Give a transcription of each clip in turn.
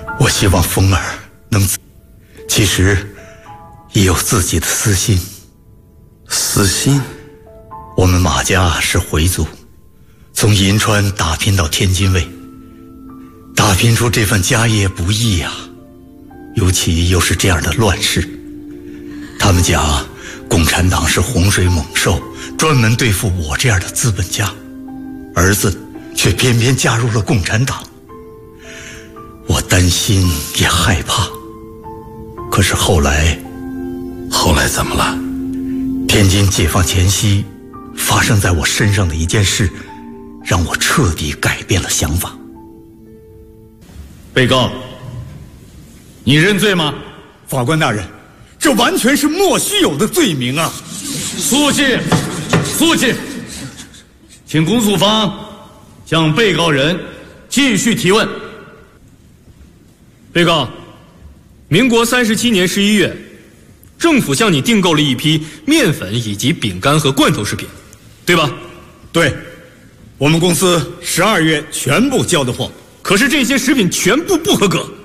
我希望风儿能，其实也有自己的私心。 私心？ 我们马家是回族，从银川打拼到天津卫，打拼出这份家业不易啊，尤其又是这样的乱世。他们讲共产党是洪水猛兽，专门对付我这样的资本家，儿子却偏偏加入了共产党。我担心也害怕，可是后来怎么了？ 天津解放前夕发生在我身上的一件事，让我彻底改变了想法。 被告，你认罪吗？ 法官大人，这完全是莫须有的罪名啊！ 肃静，肃静，请公诉方向被告人继续提问。 被告，民国37年11月，政府向你订购了一批面粉以及饼干和罐头食品，对吧？ 对，我们公司12月全部交的货。 可是这些食品全部不合格。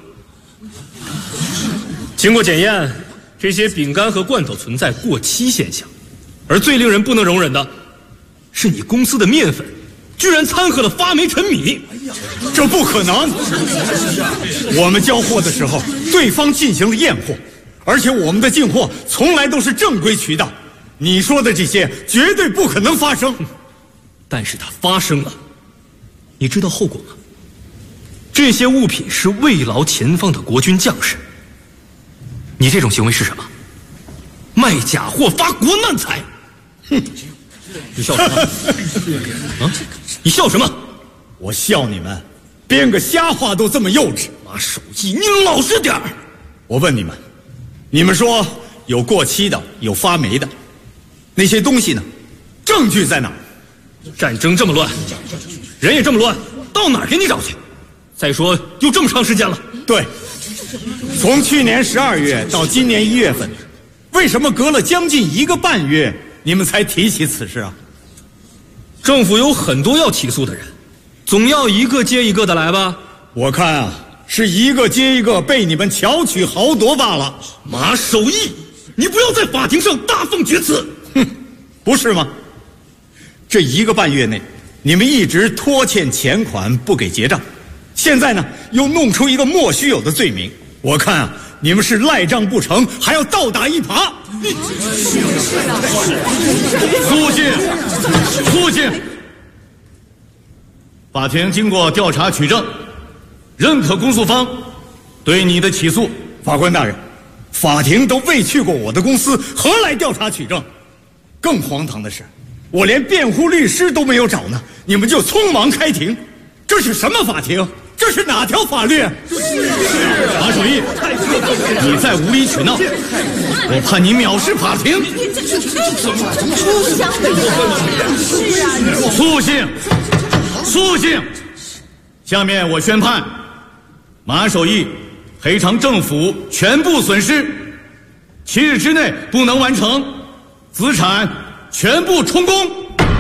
经过检验，这些饼干和罐头存在过期现象，而最令人不能容忍的是你公司的面粉居然掺和了发霉陈米。 这不可能！我们交货的时候，对方进行了验货，而且我们的进货从来都是正规渠道。你说的这些绝对不可能发生。 但是它发生了，你知道后果吗？这些物品是慰劳前方的国军将士。你这种行为是什么？卖假货发国难财！哼！你笑什么？啊？你笑什么？ 我笑你们，编个瞎话都这么幼稚。 马守义，你老实点儿！ 我问你们，你们说有过期的，有发霉的，那些东西呢？证据在哪儿？ 战争这么乱，人也这么乱，到哪儿给你找去？再说又这么长时间了。 对，从去年12月到今年1月份，为什么隔了将近1个半月，你们才提起此事啊？ 政府有很多要起诉的人，总要一个接一个的来吧？ 我看啊，是一个接一个被你们巧取豪夺罢了。 马守义，你不要在法庭上大放厥词。 哼，不是吗？这1个半月内，你们一直拖欠钱款不给结账，现在呢又弄出一个莫须有的罪名，我看啊，你们是赖账不成，还要倒打一耙。 肃静，肃静！法庭经过调查取证，认可公诉方对你的起诉。 法官大人，法庭都未去过我的公司，何来调查取证？更荒唐的是，我连辩护律师都没有找呢，你们就匆忙开庭，这是什么法庭？这是哪条法律？ 马守义，你再无理取闹，我判你藐视法庭。肃静，肃静！下面我宣判，马守义赔偿政府全部损失，7日之内不能完成，资产全部充公。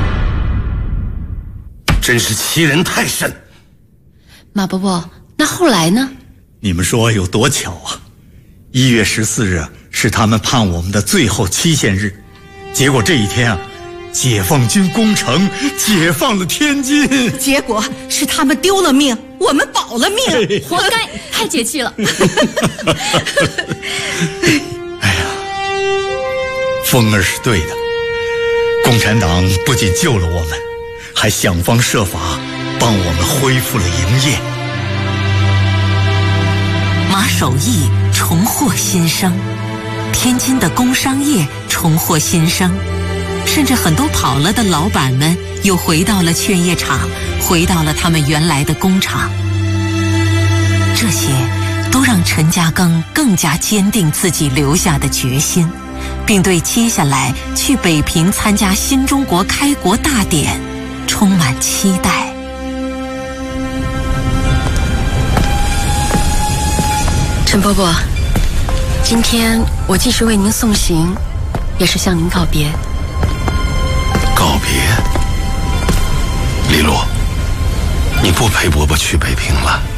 真是欺人太甚！ 马伯伯，那后来呢？ 你们说有多巧啊！1月14日是他们判我们的最后期限日，结果这一天啊，解放军攻城，解放了天津。 结果是他们丢了命，我们保了命， 活该！太解气了。 哎呀，风儿是对的，共产党不仅救了我们，还想方设法帮我们恢复了营业。 马守义重获新生，天津的工商业重获新生，甚至很多跑了的老板们又回到了劝业场，回到了他们原来的工厂。这些都让陈嘉庚更加坚定自己留下的决心，并对接下来去北平参加新中国开国大典充满期待。 陈伯伯，今天我既是为您送行，也是向您告别。 告别？李璐，你不陪伯伯去北平了？